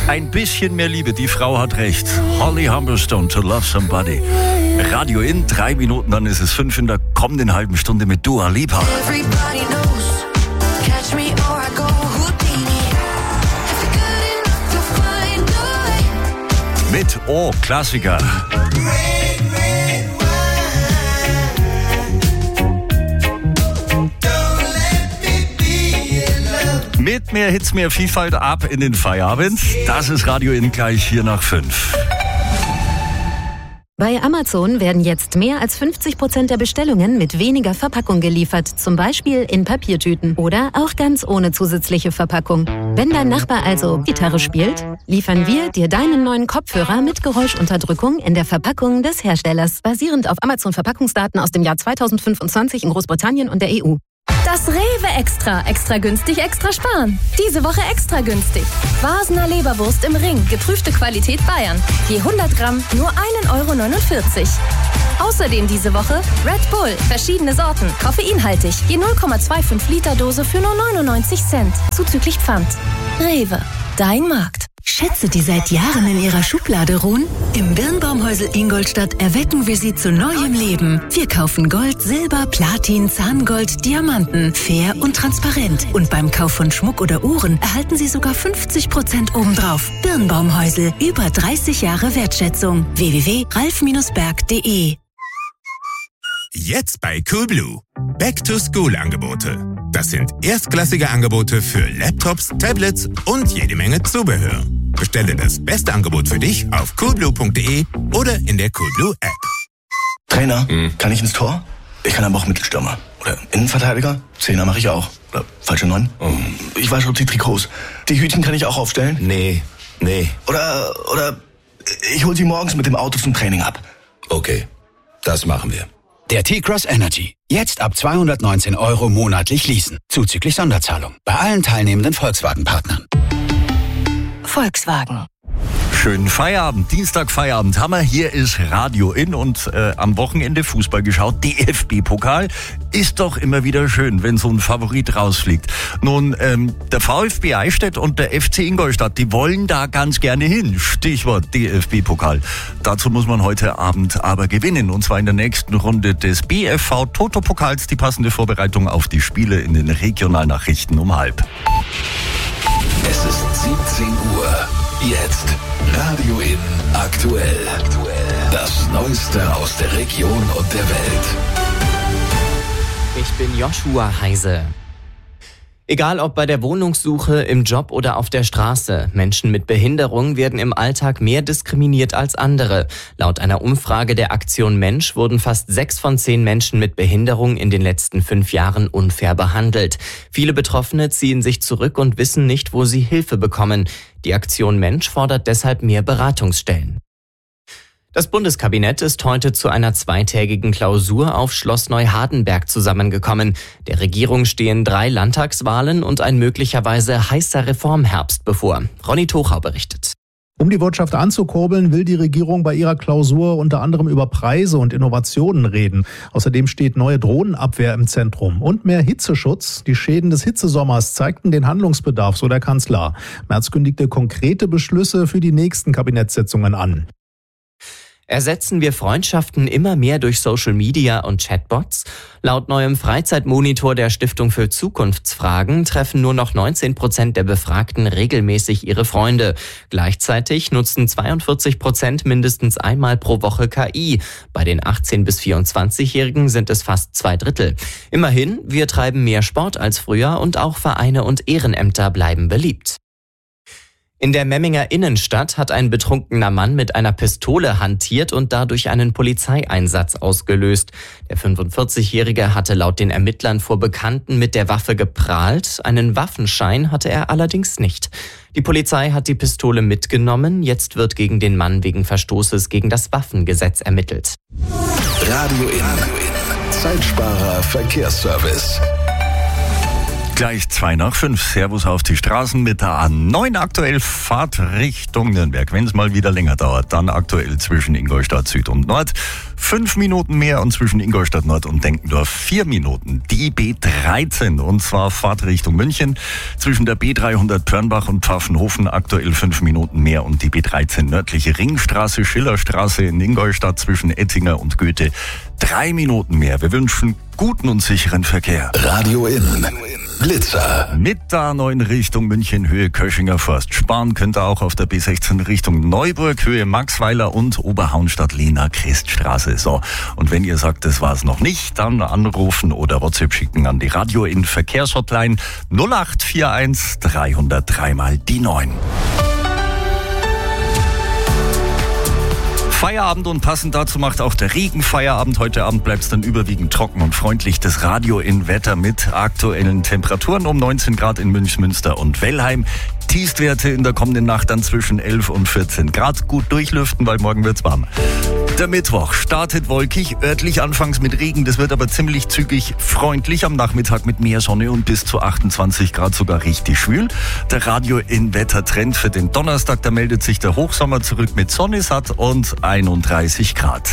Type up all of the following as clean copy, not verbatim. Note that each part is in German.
Ein bisschen mehr Liebe, die Frau hat recht. Holly Humberstone, To Love Somebody. Radio in 3 Minuten, dann ist es 5 in der kommenden halben Stunde mit Dua Lipa. Mit Klassiker. Mit mehr Hits, mehr Vielfalt ab in den Feierabend. Das ist Radio in gleich hier nach 5. Bei Amazon werden jetzt mehr als 50% der Bestellungen mit weniger Verpackung geliefert. Zum Beispiel in Papiertüten oder auch ganz ohne zusätzliche Verpackung. Wenn dein Nachbar also Gitarre spielt, liefern wir dir deinen neuen Kopfhörer mit Geräuschunterdrückung in der Verpackung des Herstellers. Basierend auf Amazon-Verpackungsdaten aus dem Jahr 2025 in Großbritannien und der EU. Das Rewe Extra. Extra günstig, extra sparen. Diese Woche extra günstig. Vasener Leberwurst im Ring. Geprüfte Qualität Bayern. Je 100 Gramm nur 1,49 €. Außerdem diese Woche Red Bull. Verschiedene Sorten. Koffeinhaltig. Je 0,25 Liter Dose für nur 99 Cent. Zuzüglich Pfand. Rewe. Dein Markt. Schätze, die seit Jahren in ihrer Schublade ruhen? Im Birnbaumhäusl Ingolstadt erwecken wir sie zu neuem Leben. Wir kaufen Gold, Silber, Platin, Zahngold, Diamanten, fair und transparent. Und beim Kauf von Schmuck oder Uhren erhalten Sie sogar 50% obendrauf. Birnbaumhäusl, über 30 Jahre Wertschätzung. www.ralf-berg.de. Jetzt bei Coolblue. Back-to-School-Angebote. Das sind erstklassige Angebote für Laptops, Tablets und jede Menge Zubehör. Bestelle das beste Angebot für dich auf coolblue.de oder in der Coolblue App. Trainer, kann ich ins Tor? Ich kann aber auch Mittelstürmer. Oder Innenverteidiger? Zehner mache ich auch. Oder falsche 9? Ich wasche die Trikots. Die Hütchen kann ich auch aufstellen? Nee. Oder ich hol sie morgens mit dem Auto zum Training ab. Okay, das machen wir. Der T-Cross Energy. Jetzt ab 219 € monatlich leasen. Zuzüglich Sonderzahlung. Bei allen teilnehmenden Volkswagen-Partnern. Volkswagen. Schönen Feierabend, Dienstag Feierabend haben wir. Hier ist Radio in und am Wochenende Fußball geschaut. DFB-Pokal ist doch immer wieder schön, wenn so ein Favorit rausfliegt. Nun, der VfB Eichstätt und der FC Ingolstadt, die wollen da ganz gerne hin. Stichwort DFB-Pokal. Dazu muss man heute Abend aber gewinnen. Und zwar in der nächsten Runde des BFV Toto-Pokals. Die passende Vorbereitung auf die Spiele in den Regionalnachrichten um 12:30. Es ist 17 Uhr. Jetzt Radio in aktuell. Das Neueste aus der Region und der Welt. Ich bin Joshua Heise. Egal ob bei der Wohnungssuche, im Job oder auf der Straße, Menschen mit Behinderung werden im Alltag mehr diskriminiert als andere. Laut einer Umfrage der Aktion Mensch wurden fast 6 von 10 Menschen mit Behinderung in den letzten 5 Jahren unfair behandelt. Viele Betroffene ziehen sich zurück und wissen nicht, wo sie Hilfe bekommen. Die Aktion Mensch fordert deshalb mehr Beratungsstellen. Das Bundeskabinett ist heute zu einer 2-tägigen Klausur auf Schloss Neuhardenberg zusammengekommen. Der Regierung stehen 3 Landtagswahlen und ein möglicherweise heißer Reformherbst bevor. Ronny Tochau berichtet. Um die Wirtschaft anzukurbeln, will die Regierung bei ihrer Klausur unter anderem über Preise und Innovationen reden. Außerdem steht neue Drohnenabwehr im Zentrum und mehr Hitzeschutz. Die Schäden des Hitzesommers zeigten den Handlungsbedarf, so der Kanzler. Merz kündigte konkrete Beschlüsse für die nächsten Kabinettssitzungen an. Ersetzen wir Freundschaften immer mehr durch Social Media und Chatbots? Laut neuem Freizeitmonitor der Stiftung für Zukunftsfragen treffen nur noch 19% der Befragten regelmäßig ihre Freunde. Gleichzeitig nutzen 42% mindestens einmal pro Woche KI. Bei den 18- bis 24-Jährigen sind es fast 2/3. Immerhin, wir treiben mehr Sport als früher und auch Vereine und Ehrenämter bleiben beliebt. In der Memminger Innenstadt hat ein betrunkener Mann mit einer Pistole hantiert und dadurch einen Polizeieinsatz ausgelöst. Der 45-Jährige hatte laut den Ermittlern vor Bekannten mit der Waffe geprahlt. Einen Waffenschein hatte er allerdings nicht. Die Polizei hat die Pistole mitgenommen. Jetzt wird gegen den Mann wegen Verstoßes gegen das Waffengesetz ermittelt. Radio in. Zeitsparer Verkehrsservice. Gleich 5:02. Servus auf die Straßen mit der A9 aktuell Fahrt Richtung Nürnberg. Wenn es mal wieder länger dauert, dann aktuell zwischen Ingolstadt Süd und Nord 5 Minuten mehr und zwischen Ingolstadt Nord und Denkendorf 4 Minuten. Die B13 und zwar Fahrt Richtung München zwischen der B300 Pörnbach und Pfaffenhofen aktuell 5 Minuten mehr und die B13 nördliche Ringstraße, Schillerstraße in Ingolstadt zwischen Ettinger und Goethe 3 Minuten mehr. Wir wünschen guten und sicheren Verkehr. Radio In. Blitzer. Mit der A9 Richtung München Höhe Köschinger Forst. Sparen könnt ihr auch auf der B16 Richtung Neuburg Höhe Maxweiler und Oberhaunstadt-Lehner Christstraße. So, und wenn ihr sagt, das war's noch nicht, dann anrufen oder WhatsApp schicken an die Radio in Verkehrshotline 0841 303 mal die 9. Feierabend und passend dazu macht auch der Regen Feierabend. Heute Abend bleibt es dann überwiegend trocken und freundlich. Das Radio in Wetter mit aktuellen Temperaturen um 19 Grad in Münster und Wellheim. Tiefstwerte in der kommenden Nacht dann zwischen 11 und 14 Grad. Gut durchlüften, weil morgen wird's warm. Der Mittwoch startet wolkig, örtlich anfangs mit Regen. Das wird aber ziemlich zügig freundlich. Am Nachmittag mit mehr Sonne und bis zu 28 Grad sogar richtig schwül. Der Radio in Wettertrend für den Donnerstag, da meldet sich der Hochsommer zurück mit Sonne satt und 31 Grad.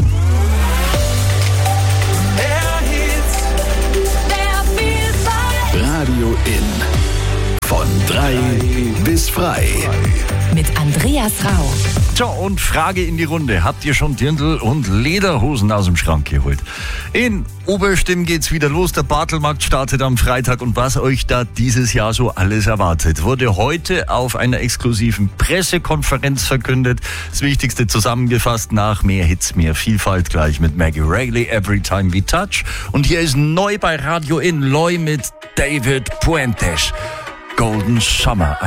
Radio In. Von 3 bis frei. Mit Andreas Rau. Tja, und Frage in die Runde. Habt ihr schon Dirndl und Lederhosen aus dem Schrank geholt? In Oberstimm geht's wieder los. Der Bartelmarkt startet am Freitag. Und was euch da dieses Jahr so alles erwartet, wurde heute auf einer exklusiven Pressekonferenz verkündet. Das Wichtigste zusammengefasst nach mehr Hits, mehr Vielfalt gleich mit Maggie Reilly, Every Time We Touch. Und hier ist neu bei Radio In Loy mit David Puentes. Golden Summer.